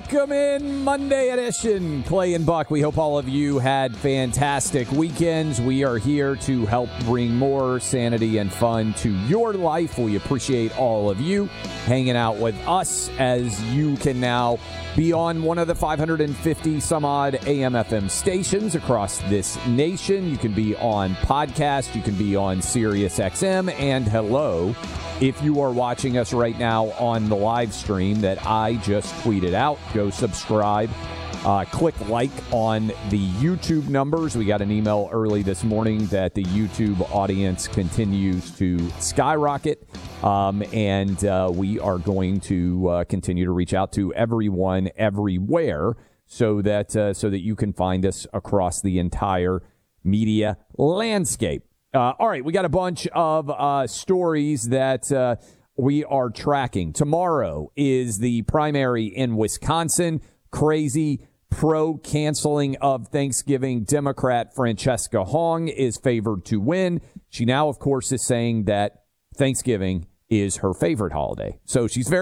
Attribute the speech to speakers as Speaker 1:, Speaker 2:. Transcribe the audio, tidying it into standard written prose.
Speaker 1: Welcome in Monday edition, Clay and Buck. We hope all of you had fantastic weekends. We are here to help bring more sanity and fun to your life. We appreciate all of you hanging out with us, as you can now be on one of the 550 some odd AM/FM stations across this nation. You can be on podcast. You can be on Sirius XM. And hello, if you are watching us right now on the live stream that I just tweeted out, go subscribe. Click like on the YouTube numbers. We got an email early this morning that the YouTube audience continues to skyrocket. And we are going to continue to reach out to everyone everywhere so that you can find us across the entire media landscape. All right, we got a bunch of stories that we are tracking. Tomorrow is the primary in Wisconsin. Crazy pro-canceling of Thanksgiving Democrat Francesca Hong is favored to win. She now, of course, is saying that Thanksgiving is her favorite holiday. So she's very